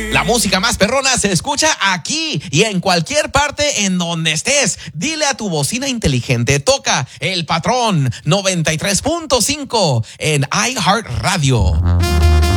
La música más perrona se escucha aquí y en cualquier parte en donde estés. Dile a tu bocina inteligente, toca El Patrón 93.5 en iHeartRadio.